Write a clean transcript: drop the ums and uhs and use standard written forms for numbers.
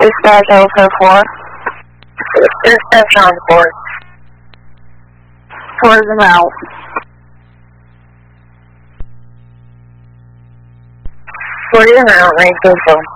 Dispatch 044. Dispatch on board. Tourism out. Tourism out, 924.